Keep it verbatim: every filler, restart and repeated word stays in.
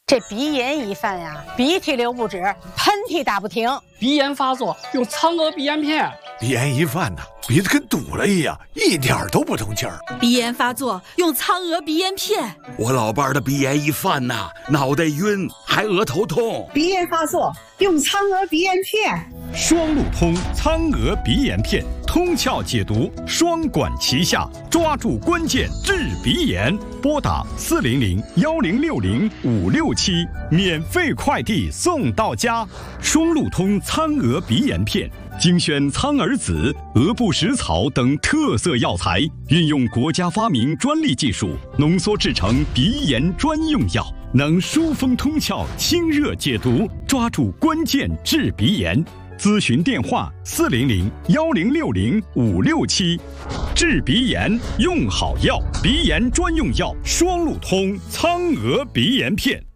这鼻炎一犯呀，鼻涕流不止，喷嚏打不停。 鼻炎发作用苍娥鼻炎片。 鼻炎一犯呢，鼻子跟堵了一样，一点都不通气儿。 鼻炎发作用苍娥鼻炎片。 我老伴儿的鼻炎一犯呐，脑袋晕，还额头痛。 鼻炎发作用苍娥鼻炎片。 双路通苍娥鼻炎片，通窍解毒，双管齐下，抓住关键治鼻炎。拨打四零零幺零六零五六七，免费快递送到家。双路通苍娥鼻炎片。精选苍耳子、鹅不食草等特色药材，运用国家发明专利技术，浓缩制成鼻炎专用药，能疏风通窍、清热解毒，抓住关键治鼻炎。咨询电话：四零零幺零六零五六七。治鼻炎用好药，鼻炎专用药双路通苍娥鼻炎片。